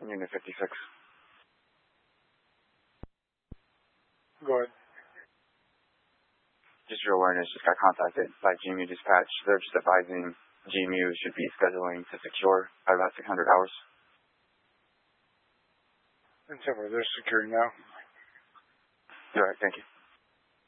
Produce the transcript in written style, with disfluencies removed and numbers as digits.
Unit 56. Go ahead. Just your awareness, just got contacted by GMU Dispatch. They're just advising GMU should be scheduling to secure by about 600 hours. And so they're securing now. All right, thank you.